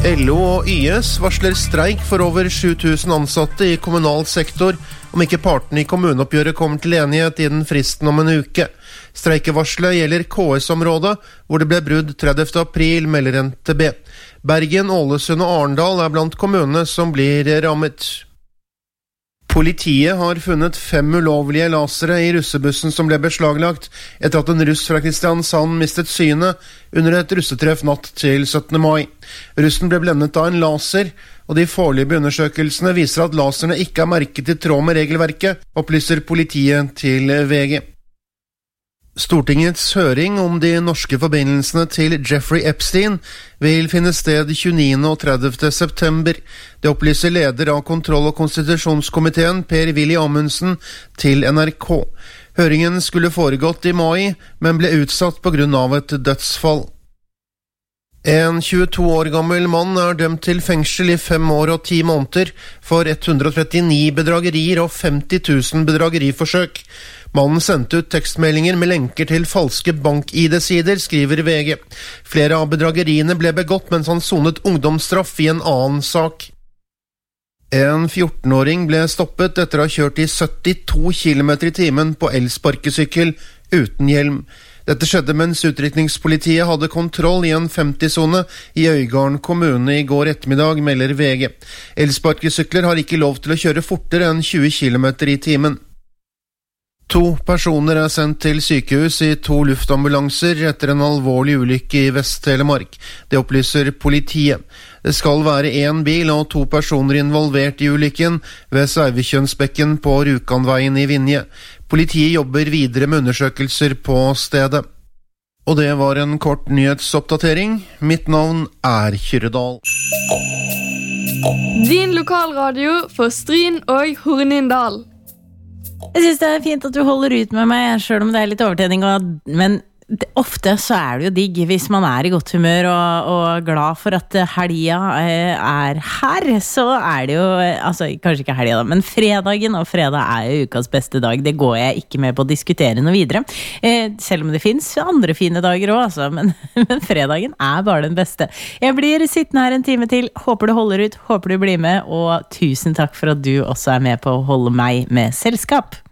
LO og YS varsler streik for over 7000 ansatte i kommunal sektor om ikke partene i kommuneoppgjøret kommer til enighet innen fristen om en uke. Streikevarslet gjelder KS-området, hvor det ble brudd 30. april, melder NTB. Bergen, Ålesund og Arendal er blant kommunene som blir rammet. Politiet har funnet 5 ulovlige lasere i russebussen som ble beslaglagt etter at en russ fra Kristiansand mistet synet under et russetreff natt til 17. mai. Russen ble blendet av en laser, og de foreløpige undersøkelsene viser at laserne ikke er merket i tråd med regelverket, opplyser politiet til VG. Stortingets høring om de norske forbindelsene til Jeffrey Epstein vil finne sted 29. og 30. september. Det opplyser leder av kontroll- og konstitusjonskomiteen Per-Willy Amundsen til NRK. Høringen skulle foregått i mai, men ble utsatt på grunn av et dødsfall. En 22 år gammel mann er dømt til fengsel i 5 år og 10 måneder for 139 bedragerier og 50 000 bedrageriforsøk. Mannen sendte ut tekstmeldinger med lenker til falske bank-ID-sider, skriver VG. Flere av bedrageriene ble begått mens han sonet ungdomsstraff i en annen sak. En 14-åring ble stoppet etter å ha kjørt i 72 km i timen på elsparkesykkel uten hjelm. Dette skjedde mens utrykningspolitiet hadde kontroll i en 50-sone i Øygarden kommune i går ettermiddag, melder VG. Elsparkesykler har ikke lov til å kjøre fortere enn 20 km i timen. 2 personer er sendt til sykehus i 2 luftambulanser etter en alvorlig ulykke i Vest-Telemark. Det opplyser politiet. Det skal være 1 bil og 2 personer involvert i ulykken ved Sauvekjønsbekken på Rjukanveien i Vinje. Politiet jobber videre med undersøkelser på stedet. Og det var en kort nyhetsoppdatering. Mitt navn er Kyrredal. Din lokalradio for Stryn og Hornindal. Jeg synes det er fint at du holder ut med meg, selv om det er litt overtenning, men ofte så er det jo digg hvis man er i godt humør og glad for at helga er her, så er det jo, altså kanskje ikke helga da, men fredagen, og fredag er jo ukas beste dag. Det går jeg ikke med på å diskutere noe videre, selv om det finnes andre fine dager også, altså, men fredagen er bare den beste. Jeg blir sittende her en time til, håper du holder ut, håper du blir med, og tusen takk for at du også er med på å holde meg med selskap.